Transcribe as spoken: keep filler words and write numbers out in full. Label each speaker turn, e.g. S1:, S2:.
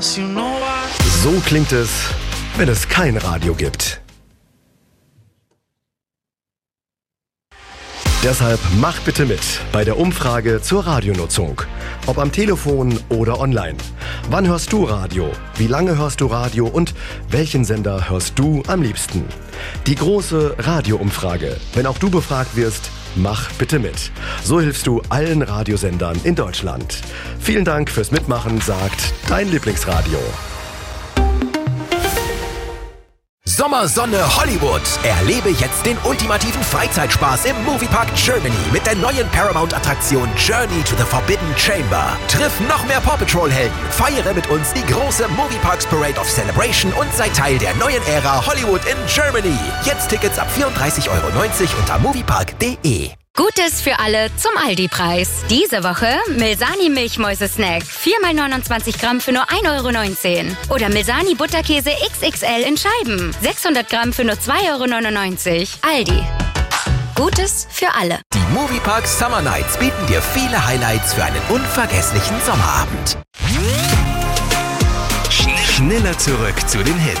S1: So klingt es, wenn es kein Radio gibt. Deshalb mach bitte mit bei der Umfrage zur Radionutzung. Ob am Telefon oder online. Wann hörst du Radio? Wie lange hörst du Radio? Und welchen Sender hörst du am liebsten? Die große Radioumfrage. Wenn auch du befragt wirst, mach bitte mit. So hilfst du allen Radiosendern in Deutschland. Vielen Dank fürs Mitmachen, sagt dein Lieblingsradio.
S2: Sommersonne Hollywood. Erlebe jetzt den ultimativen Freizeitspaß im Moviepark Germany mit der neuen Paramount-Attraktion Journey to the Forbidden Chamber. Triff noch mehr Paw Patrol-Helden, feiere mit uns die große Movieparks Parade of Celebration und sei Teil der neuen Ära Hollywood in Germany. Jetzt Tickets ab vierunddreißig Euro neunzig unter moviepark punkt de.
S3: Gutes für alle zum Aldi-Preis. Diese Woche Milsani Milchmäuse-Snack. vier mal neunundzwanzig Gramm für nur ein Euro neunzehn. Oder Milsani Butterkäse X X L in Scheiben. sechshundert Gramm für nur zwei Euro neunundneunzig. Aldi. Gutes für alle.
S2: Die Moviepark Summer Nights bieten dir viele Highlights für einen unvergesslichen Sommerabend.
S4: Schneller zurück zu den Hits.